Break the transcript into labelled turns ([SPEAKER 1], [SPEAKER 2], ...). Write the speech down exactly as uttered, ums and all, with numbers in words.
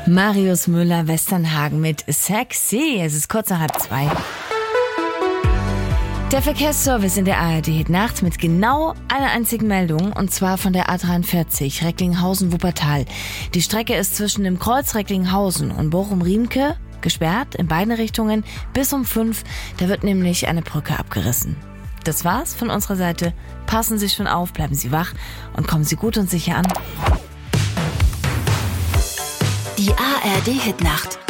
[SPEAKER 1] Marius Müller-Westernhagen mit Sexy. Es ist kurz nach halb zwei. Der Verkehrsservice in der A R D Nacht mit genau einer einzigen Meldung, und zwar von der A dreiundvierzig Recklinghausen-Wuppertal. Die Strecke ist zwischen dem Kreuz Recklinghausen und Bochum-Riemke gesperrt in beide Richtungen bis um fünf. Da wird nämlich eine Brücke abgerissen. Das war's von unserer Seite. Passen Sie schon auf, bleiben Sie wach und kommen Sie gut und sicher an.
[SPEAKER 2] Die A R D Hitnacht